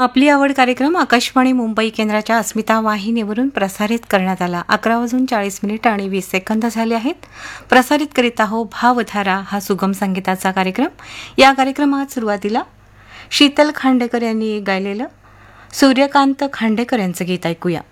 आपली आवड कार्यक्रम आकाशवाणी मुंबई केंद्राच्या अस्मिता वाहिनीवरून प्रसारित करण्यात आला. 11:40 आणि 20 सेकंद झाले आहेत. प्रसारित करीत आहो भावधारा हा सुगम संगीताचा कार्यक्रम. या कार्यक्रमात सुरुवातीला शीतल खांडेकर यांनी गायलेलं सूर्यकांत खांडेकर यांचं गीत ऐकूया.